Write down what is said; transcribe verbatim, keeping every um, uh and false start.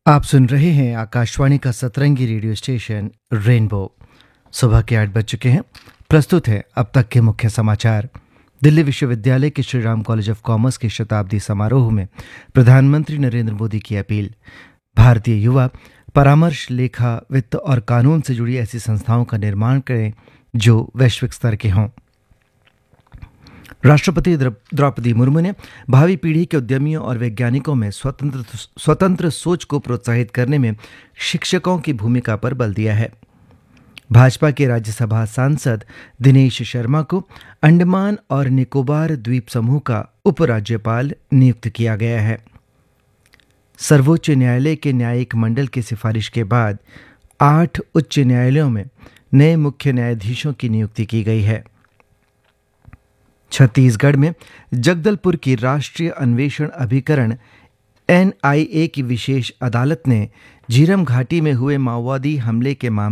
आप सुन रहे हैं आकाशवाणी का सतरंगी रेडियो स्टेशन रेनबो। सुबह के आठ बज चुके हैं। प्रस्तुत है अब तक के मुख्य समाचार। दिल्ली विश्वविद्यालय के Shri Ram college of commerce के शताब्दी समारोह में प्रधानमंत्री नरेंद्र मोदी की अपील। भारतीय युवा परामर्श, लेखा, वित्त और कानून से जुड़ी ऐसी संस्थाओं का निर्माण करें जो वैश्विक स्तर के हों। राष्ट्रपति द्रौपदी मुर्मू ने भावी पीढ़ी के उद्यमियों और वैज्ञानिकों में स्वतंत्र स्वतंत्र सोच को प्रोत्साहित करने में शिक्षकों की भूमिका पर बल दिया है। भाजपा के राज्यसभा सांसद दिनेश शर्मा को अंडमान और निकोबार द्वीप समूह का उपराज्यपाल नियुक्त किया गया है। सर्वोच्च न्यायालय के न्यायिक मंडल की सिफारिश के बाद आठ उच्च न्यायालयों में नए मुख्य न्यायाधीशों की नियुक्ति की गई है। छत्तीसगढ़ में जगदलपुर की राष्ट्रीय अन्वेषण अभिकरण एन आई ए की विशेष अदालत ने झीरम घाटी में हुए माओवादी हमले के मामले